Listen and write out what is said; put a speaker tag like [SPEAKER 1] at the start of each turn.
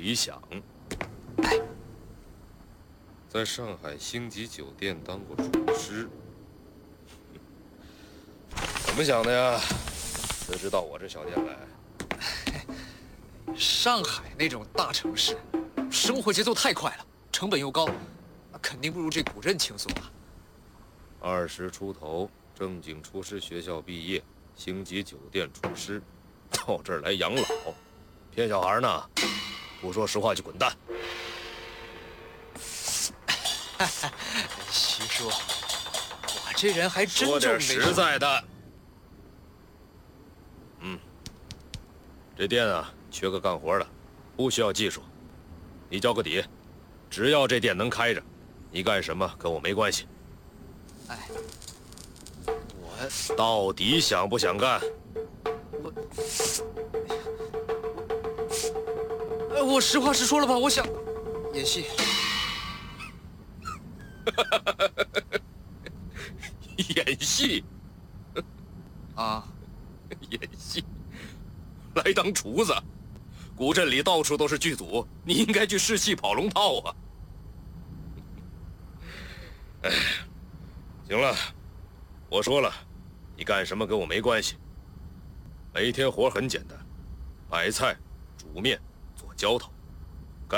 [SPEAKER 1] 迪响，在上海星级酒店当过厨师。怎么想的呀？辞职到我这小店来？
[SPEAKER 2] 上海那种大城市，生活节奏太快了，成本又高，肯定不如这古镇轻松啊。
[SPEAKER 1] 20出头，正经厨师学校毕业，星级酒店厨师，到这儿来养老，骗小孩呢？不说实话就滚蛋！
[SPEAKER 2] 徐叔，我这人还真
[SPEAKER 1] 说点
[SPEAKER 2] 就没
[SPEAKER 1] 实在的。这店啊，缺个干活的，不需要技术，你交个底，只要这店能开着，你干什么跟我没关系。
[SPEAKER 2] 哎，我
[SPEAKER 1] 到底想不想干？
[SPEAKER 2] 我实话实说了吧，我想演戏。
[SPEAKER 1] 演戏
[SPEAKER 2] 啊，
[SPEAKER 1] 演戏，来当厨子。古镇里到处都是剧组，你应该去试戏跑龙套啊。哎，行了，我说了，你干什么跟我没关系。每天活很简单，买菜、煮面、做浇头，